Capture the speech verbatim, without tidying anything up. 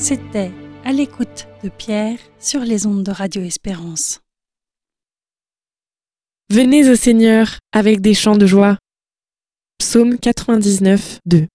C'était À l'écoute de Pierre sur les ondes de Radio Espérance. Venez au Seigneur avec des chants de joie. Psaume quatre-vingt-dix-neuf, deux.